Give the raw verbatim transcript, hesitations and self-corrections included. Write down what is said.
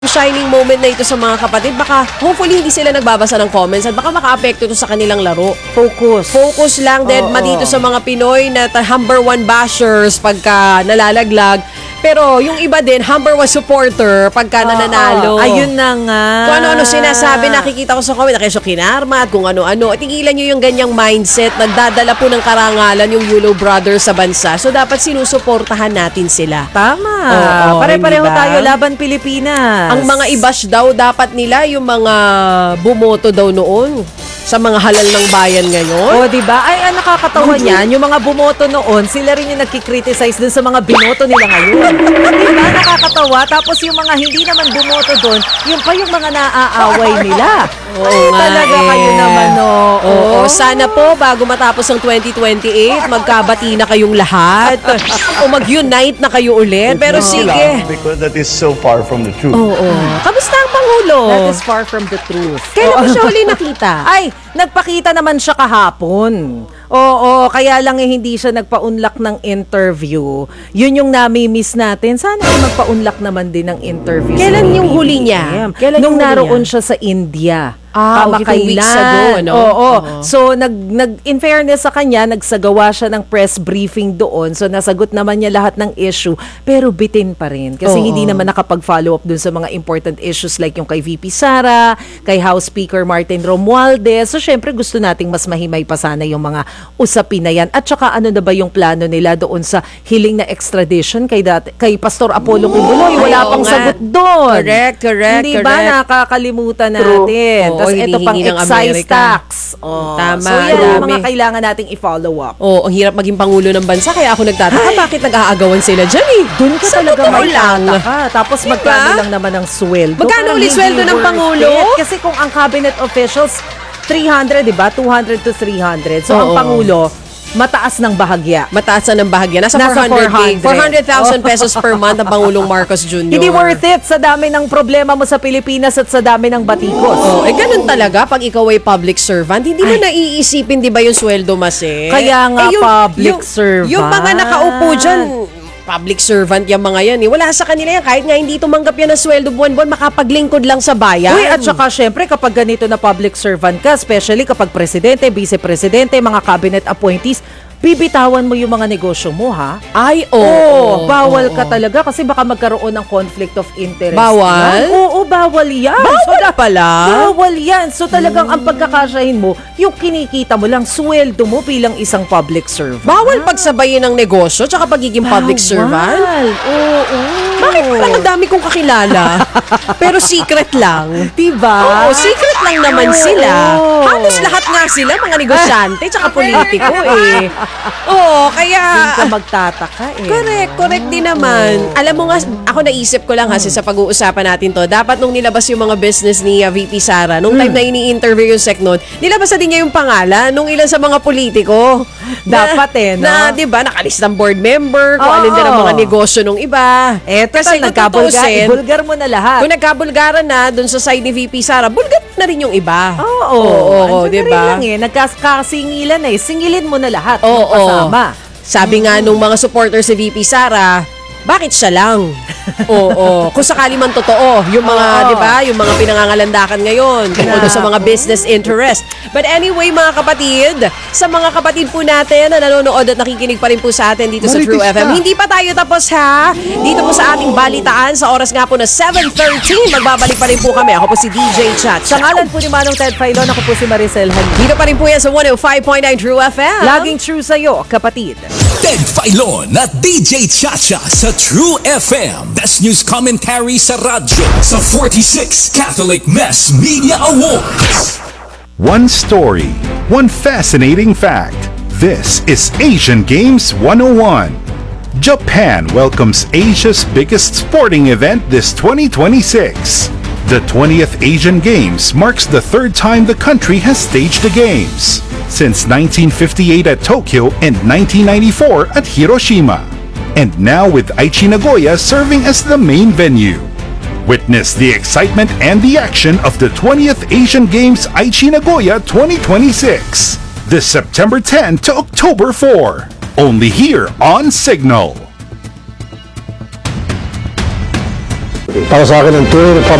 shining moment na ito sa mga kapatid, baka hopefully hindi sila nagbabasa ng comments at baka maka-apekto ito sa kanilang laro. Focus. Focus lang din Oo. dito sa mga Pinoy na ta- number one bashers pagka nalalaglag. Pero yung iba din, number one supporter pagka nananalo. Ayun na nga. Kung ano-ano sinasabi, nakikita ko sa comment, na kesyo kinarma at kung ano-ano. At tigilan nyo yung ganyang mindset. Nagdadala po ng karangalan yung Yulo Brothers sa bansa. So, dapat sinusuportahan natin sila. Tama. Oo, Pare-pareho hindi ba? tayo laban Pilipinas. Ang mga ibash daw, dapat nila yung mga bumoto daw noon sa mga halal ng bayan ngayon. O, di ba? Ay, ang nakakatawa niyan, yung mga bumoto noon, sila rin yung nagki-criticize dun sa mga binoto nila ngayon. Di ba? Nakakatawa. Tapos yung mga hindi naman bumoto doon, yun pa yung mga naaaway nila. Oo Ay, nga talaga eh. kayo naman, no? Oo, sana po bago matapos ang twenty twenty-eight, magkabati na kayong lahat. O mag-unite na kayo ulit. Pero sige. Because that is so far from the truth. Oo. Kamusta ang Pangulo? That is far from the truth. Kailan mo siya uli nakita? Ay, nagpakita naman siya kahapon. Oo, kaya lang eh, hindi siya nagpa-unlock ng interview. Yun yung nami-miss natin. Sana ay magpa-unlock naman din ng interview. Kailan sa yung B B M. huli niya? Kailan Nung yung huli naroon niya? siya sa India. Ah, okay, two weeks ago, ano? Oo. Oo. So, nag, nag, in fairness sa kanya, nagsagawa siya ng press briefing doon. So, nasagot naman niya lahat ng issue. Pero bitin pa rin. Kasi Oo. hindi naman nakapag-follow up dun sa mga important issues like yung kay V P Sara, kay House Speaker Martin Romualdez. So, syempre, gusto nating mas mahimay pa sana yung mga usapin na yan. At saka, ano na ba yung plano nila doon sa hiling na extradition kay, dat- kay Pastor Apollo Kibuloy? Wala Ay, oo pang nga. sagot doon. Correct, correct, Hindi ba correct. nakakalimutan True. natin? Oo, Tapos ito hinihingi pang ng excise Amerika. tax. Oh, Tama, So yan ang dami. mga kailangan nating i-follow up. Oo, ang hirap maging Pangulo ng bansa. Kaya ako nagtataka, bakit nag-aagawan sila dyan eh? Doon ka Sa talaga totoo may lang. tataka. Tapos Diba? magkano lang naman ang sweldo. Magkano Parang ulit hindi sweldo ng worth Pangulo? it. Kasi kung ang cabinet officials, three hundred, di ba? two hundred to three hundred. So ang Oo. Pangulo, mataas ng bahagya. Mataas na ng bahagya. Nasa, Nasa four hundred four hundred. four hundred thousand pesos per month ang Pangulong Marcos Junior Hindi worth it sa dami ng problema mo sa Pilipinas at sa dami ng batikos. Oh, eh ganun talaga pag ikaw ay public servant, hindi mo naiisipin 'di ba yung sweldo mas eh. Kaya nga, Eh, public yung, servant. Yung mga nakaupo diyan, public servant yung mga yan eh. Wala sa kanila yan. Kahit nga hindi tumanggap yan ng sweldo buwan-buwan, makapaglingkod lang sa bayan. Uy, at saka syempre kapag ganito na public servant ka, especially kapag presidente, vice-presidente, mga cabinet appointees, bibitawan mo yung mga negosyo mo, ha? Ay, oo. Oo, bawal oo. ka talaga kasi baka magkaroon ng conflict of interest. Bawal? yan. Oo, bawal yan. Bawal da- pala? Bawal yan. So talagang ang pagkakasyahin mo, yung kinikita mo lang, sweldo mo bilang isang public servant. Bawal pagsabayin ng negosyo tsaka pagiging public servant? Bawal. Oo, oo. Bakit parang ang dami kong kakilala? Pero secret lang. Diba? Oo, secret lang naman Oo. sila. Halos lahat nga sila, mga negosyante tsaka politiko eh. Oo, kaya... Hindi ka magtataka eh. Correct, correct din naman. Alam mo nga, ako naisip ko lang kasi sa pag-uusapan natin to, dapat nung nilabas yung mga business ni uh, V P Sara, nung time na ini-interview yung Sec nun, nilabas na din niya yung pangalan nung ilan sa mga politiko. Dapat eh, no? Na, di ba, nakalistang board member, kung alin din ang mga Oo. negosyo nung iba. Eto Kasi na, kung nagkabulgar, tutusin, ibulgar mo na lahat. kung nagkabulgaran na dun sa side ni V P Sara, bulgar na rin yung iba. Oo, Oo, andyan di na rin ba? lang eh. Nagkasingilan eh. Singilin mo na lahat. Oo. ng kasama. Sabi nga nung mga supporters si V P Sara, bakit siya lang? Oo. Kung sakali man totoo, yung mga, Oo. di ba, yung mga pinangangalandakan ngayon, tungkol doon sa mga business interest. But anyway, mga kapatid, sa mga kapatid po natin na nanonood at nakikinig pa rin po sa atin dito sa Marites True F M, ka. hindi pa tayo tapos ha. Dito po sa ating balitaan, sa oras nga po na seven thirteen, magbabalik pa rin po kami. Ako po si D J Chat. Sa ngalan po ni Manong Ted Filon, ako po si Maricel Halil. Dito pa rin po yan sa one oh five point nine True F M. Laging true sa'yo, kapatid. Ted Filon at D J Chacha sa True F M. Best news commentary sa radyo sa forty-sixth Catholic Mass Media Awards. One story, one fascinating fact. This is Asian Games one oh one. Japan welcomes Asia's biggest sporting event this twenty twenty-six. The twentieth Asian Games marks the third time the country has staged the Games, since nineteen fifty-eight at Tokyo and nineteen ninety-four at Hiroshima, and now with Aichi Nagoya serving as the main venue. Witness the excitement and the action of the twentieth Asian Games Aichi Nagoya twenty twenty-six, this September tenth to October fourth, only here on Signal. para sa akin ang tunay na